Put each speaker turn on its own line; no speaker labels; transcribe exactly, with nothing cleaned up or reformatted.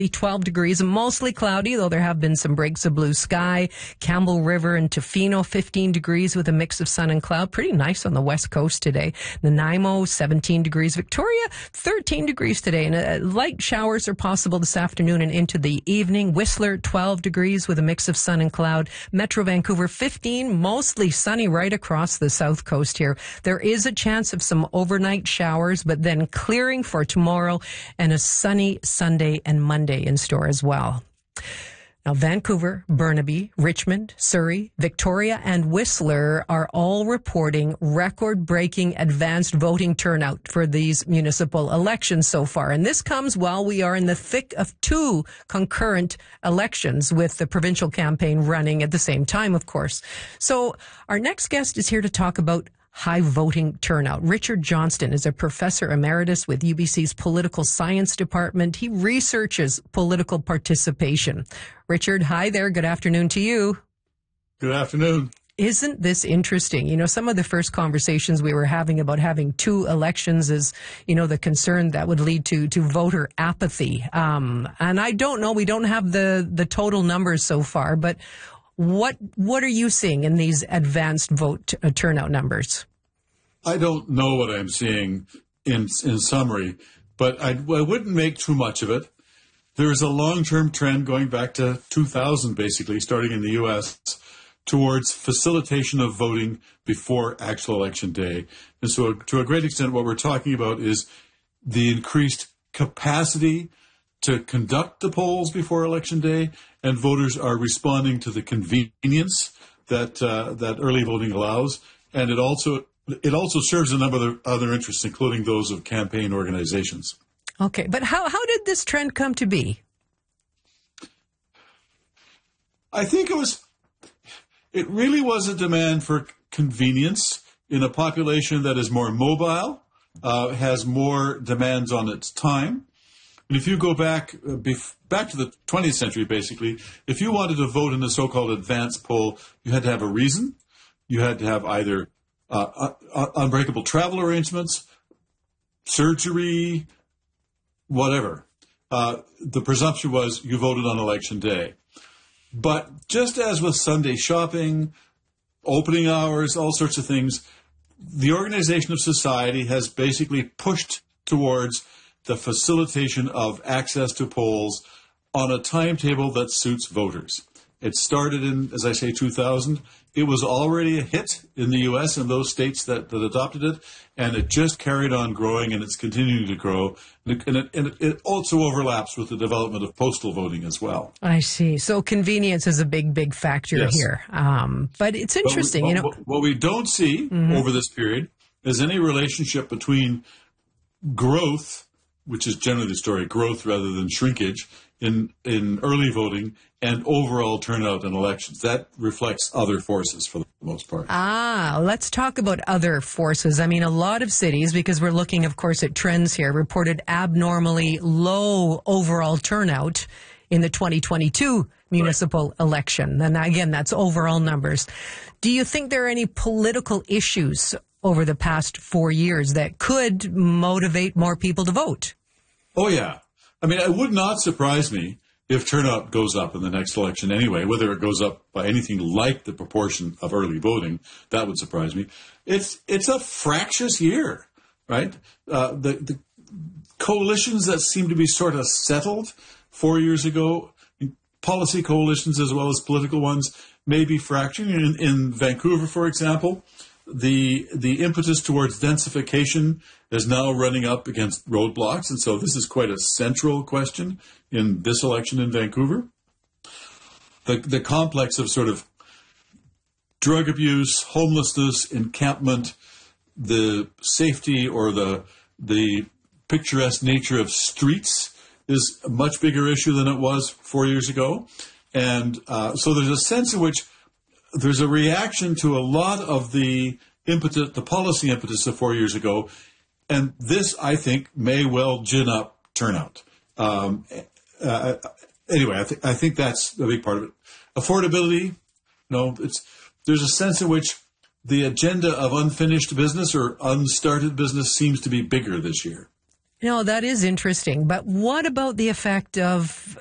twelve degrees, mostly cloudy, though there have been some breaks of blue sky. Campbell River and Tofino, fifteen degrees with a mix of sun and cloud. Pretty nice on the west coast today. Nanaimo, seventeen degrees. Victoria, thirteen degrees today. And uh, light showers are possible this afternoon and into the evening. Whistler, twelve degrees with a mix of sun and cloud. Metro Vancouver, fifteen, mostly sunny right across the south coast here. There is a chance of some overnight showers, but then clearing for tomorrow and a sunny Sunday and Monday in store as well. Now, Vancouver, Burnaby, Richmond, Surrey, Victoria, and Whistler are all reporting record-breaking advanced voting turnout for these municipal elections so far. And this comes while we are in the thick of two concurrent elections with the provincial campaign running at the same time, of course. So our next guest is here to talk about high voting turnout. Richard Johnston is a professor emeritus with U B C's Political Science Department. He researches political participation. Richard, hi there. Good afternoon to you.
Good afternoon.
Isn't this interesting? You know, some of the first conversations we were having about having two elections is, you know, the concern that would lead to, to voter apathy. Um, and I don't know, we don't have the, the total numbers so far, but What what are you seeing in these advanced vote t- uh, turnout numbers?
I don't know what I'm seeing in in summary, but I, I wouldn't make too much of it. There is a long-term trend going back to two thousand, basically, starting in the U S, towards facilitation of voting before actual election day. And so to a great extent, what we're talking about is the increased capacity to conduct the polls before Election Day, and voters are responding to the convenience that uh, that early voting allows, and it also it also serves a number of other interests, including those of campaign organizations.
Okay, but how how did this trend come to be?
I think it was it really was a demand for convenience in a population that is more mobile, uh, has more demands on its time. And if you go back uh, bef- back to the twentieth century, basically, if you wanted to vote in a so-called advance poll, you had to have a reason. You had to have either uh, uh, unbreakable travel arrangements, surgery, whatever. Uh, the presumption was you voted on election day. But just as with Sunday shopping, opening hours, all sorts of things, the organization of society has basically pushed towards the facilitation of access to polls on a timetable that suits voters. It started in, as I say, two thousand. It was already a hit in the U S and those states that, that adopted it, and it just carried on growing, and it's continuing to grow. And, it, and, it, and it also overlaps with the development of postal voting as well.
I see. So convenience is a big, big factor
yes.
here. Um, but it's interesting.
But we,
you know,
what, what we don't see mm-hmm. over this period is any relationship between growth, which is generally the story, growth rather than shrinkage, in, in early voting and overall turnout in elections. That reflects other forces for the most part.
Ah, let's talk about other forces. I mean, a lot of cities, because we're looking, of course, at trends here, reported abnormally low overall turnout in the twenty twenty-two municipal right. election. And again, that's overall numbers. Do you think there are any political issues over the past four years that could motivate more people to vote?
Oh, yeah. I mean, it would not surprise me if turnout goes up in the next election anyway. Whether it goes up by anything like the proportion of early voting, that would surprise me. It's it's a fractious year, right? Uh, the, the coalitions that seem to be sort of settled four years ago, policy coalitions as well as political ones, may be fracturing. In, in Vancouver, for example, The the impetus towards densification is now running up against roadblocks, and so this is quite a central question in this election in Vancouver. The the complex of sort of drug abuse, homelessness, encampment, the safety or the the picturesque nature of streets is a much bigger issue than it was four years ago, and uh, so there's a sense in which there's a reaction to a lot of the impetus, the policy impetus of four years ago, and this, I think, may well gin up turnout. Um, uh, anyway, I, th- I think that's a big part of it. Affordability, you know, it's there's a sense in which the agenda of unfinished business or unstarted business seems to be bigger this year.
No, that is interesting. But what about the effect of